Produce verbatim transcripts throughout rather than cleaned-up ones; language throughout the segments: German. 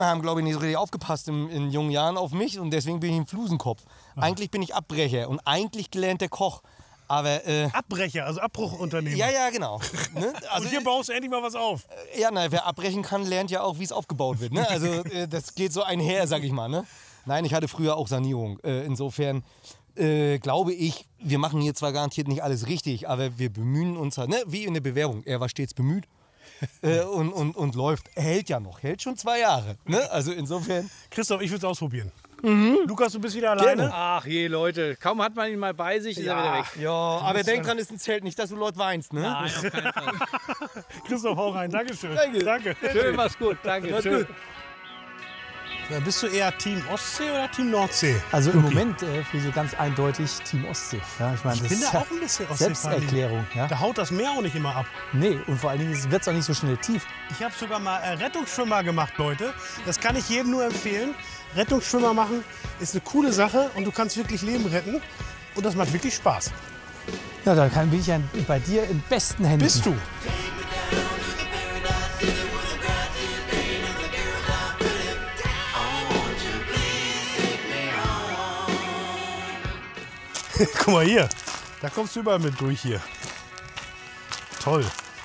haben, glaube ich, nicht so richtig aufgepasst in, in jungen Jahren auf mich und deswegen bin ich ein Flusenkopf. Aha. Eigentlich bin ich Abbrecher und eigentlich gelernter Koch. Aber, äh, Abbrecher, also Abbruchunternehmer. Ja, ja, genau. Ne? Also, und hier baust du endlich mal was auf. Ja, na, wer abbrechen kann, lernt ja auch, wie es aufgebaut wird. Ne? Also äh, das geht so einher, sag ich mal. Ne? Nein, ich hatte früher auch Sanierung. Äh, insofern äh, glaube ich, wir machen hier zwar garantiert nicht alles richtig, aber wir bemühen uns halt, ne? Wie in der Bewerbung. Er war stets bemüht. Äh, und, und, und läuft, hält ja noch, hält schon zwei Jahre. Ne? Also insofern. Christoph, ich würde es ausprobieren. Mhm. Lukas, du bist wieder alleine? Gerne. Ach je, Leute, kaum hat man ihn mal bei sich, ist ja. er wieder weg. Ja, aber denk dran, ist ein Zelt, nicht, dass du Leute weinst, ne? Nein, auf keinen Fall. Christoph, hau rein, Dankeschön. Danke. Danke. Schön, mach's gut, danke. Mach's Schön. gut. Ja, bist du eher Team Ostsee oder Team Nordsee? Also im Luki? Moment äh, für so ganz eindeutig Team Ostsee. Ja, ich meine, Ich das bin ist da ja auch ein bisschen Ostsee. Selbsterklärung. Ja? Da haut das Meer auch nicht immer ab. Nee, und vor allen Dingen wird es auch nicht so schnell tief. Ich habe sogar mal äh, Rettungsschwimmer gemacht, Leute. Das kann ich jedem nur empfehlen. Rettungsschwimmer machen ist eine coole Sache und du kannst wirklich Leben retten. Und das macht wirklich Spaß. Ja, da kann, bin ich ja bei dir in besten Händen. Bist du? Guck mal hier, da kommst du überall mit durch hier. Toll.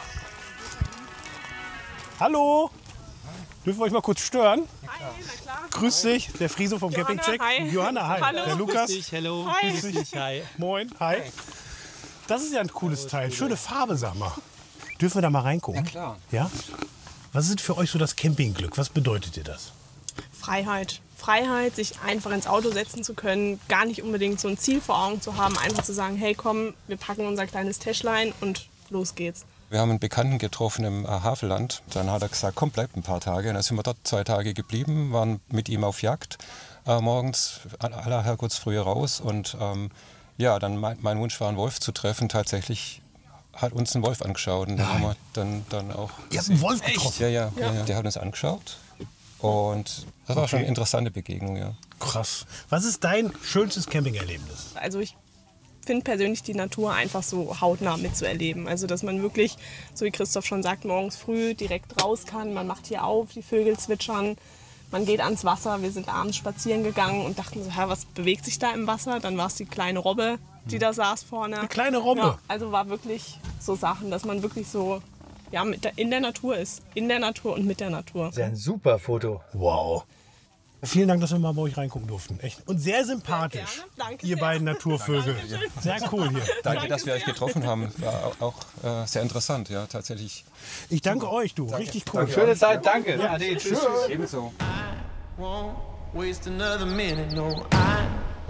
Hallo. Dürfen wir euch mal kurz stören? Hi, na klar. Grüß dich, der Friso vom Johanna, Campingcheck. hi. Johanna, hi. Hallo. Der Lukas. Grüß dich, hello. Hi. Grüß dich, hi. Moin, hi. Das ist ja ein cooles Teil. Schöne Farbe, sag mal. Dürfen wir da mal reingucken? Ja, klar. Ja? Was ist für euch so das Campingglück? Was bedeutet dir das? Freiheit. Freiheit, sich einfach ins Auto setzen zu können, gar nicht unbedingt so ein Ziel vor Augen zu haben, einfach zu sagen, hey komm, wir packen unser kleines Täschlein und los geht's. Wir haben einen Bekannten getroffen im äh, Havelland. Dann hat er gesagt, komm, bleibt ein paar Tage. Und dann sind wir dort zwei Tage geblieben, waren mit ihm auf Jagd äh, morgens, aller Herrgottsfrühe raus. Und ähm, ja, dann mein, mein Wunsch war, einen Wolf zu treffen. Tatsächlich hat uns ein Wolf angeschaut. Und dann haben wir dann, dann auch... Ihr habt einen Wolf getroffen? Ja, ja, ja. ja. Der hat uns angeschaut. Und das war schon eine interessante Begegnung, ja. Krass. Was ist dein schönstes Campingerlebnis? Also ich finde persönlich die Natur einfach so hautnah mitzuerleben. Also dass man wirklich, so wie Christoph schon sagt, morgens früh direkt raus kann. Man macht hier auf, die Vögel zwitschern, man geht ans Wasser. Wir sind abends spazieren gegangen und dachten so, Hä, was bewegt sich da im Wasser? Dann war es die kleine Robbe, die da saß vorne. Eine kleine Robbe? Ja, also war wirklich so Sachen, dass man wirklich so ja, mit der, in der Natur ist. In der Natur und mit der Natur. Das ist ein super Foto. Wow. Vielen Dank, dass wir mal bei euch reingucken durften. Echt. Und sehr sympathisch, Sehr gerne. Danke ihr sehr. beiden Naturvögel. Sehr cool hier. Danke, dass wir euch getroffen haben. War auch, auch äh, sehr interessant, ja, tatsächlich. Ich danke euch, du. Richtig cool. Schöne Zeit, danke. Ja, nee, tschüss. Ebenso. Won't waste another minute, no, I